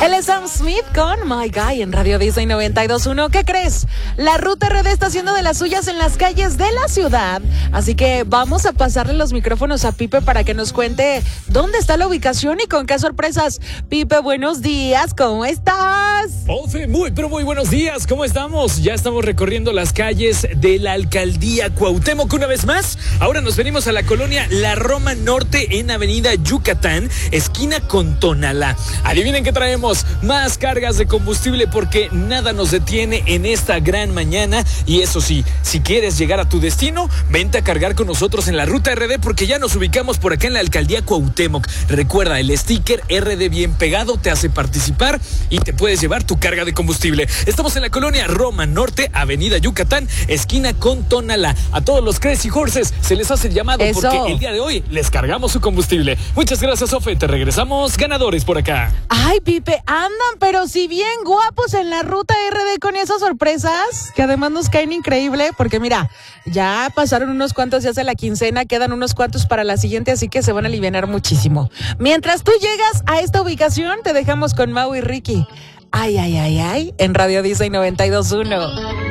Él es Sam Smith con My Guy en Radio Disney 92.1. ¿Qué crees? La Ruta RD está haciendo de las suyas en las calles de la ciudad. Así que vamos a pasarle los micrófonos a Pipe para que nos cuente dónde está la ubicación y con qué sorpresas. Pipe, buenos días, ¿cómo estás? Ofe, muy buenos días, ¿cómo estamos? Ya estamos recorriendo las calles de la alcaldía Cuauhtémoc una vez más. Ahora nos venimos a la colonia La Roma Norte en Avenida Yucatán, esquina con Tonalá. Adivinen qué traemos. Más cargas de combustible porque nada nos detiene en esta gran mañana. Y eso sí, si quieres llegar a tu destino, vente a cargar con nosotros en la Ruta RD porque ya nos ubicamos por acá en la alcaldía Cuauhtémoc. Recuerda, el sticker RD bien pegado te hace participar y te puedes llevar tu carga de combustible. Estamos en la colonia Roma Norte, Avenida Yucatán, esquina con Tonalá. A todos los Crazy Horses se les hace el llamado porque el día de hoy les cargamos su combustible. Muchas gracias, Ofe. Te regresamos ganadores por acá. Ay, Pipe, andan, pero si bien guapos en la Ruta RD con esas sorpresas, que además nos caen increíble, porque mira, ya pasaron unos cuantos días de la quincena, quedan unos cuantos para la siguiente, así que se van a alivianar muchísimo. Mientras tú llegas a esta ubicación, te dejamos con Mau y Ricky. Ay, en Radio Disney 92.1.